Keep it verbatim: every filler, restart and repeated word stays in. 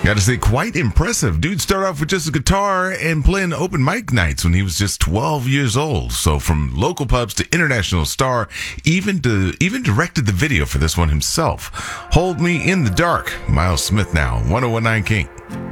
Got to say, quite impressive. Dude started off with just a guitar and playing open mic nights when he was just twelve years old. So from local pubs to international star, even to even directed the video for this one himself. Hold Me in the Dark. Miles Smith now, one oh one nine King.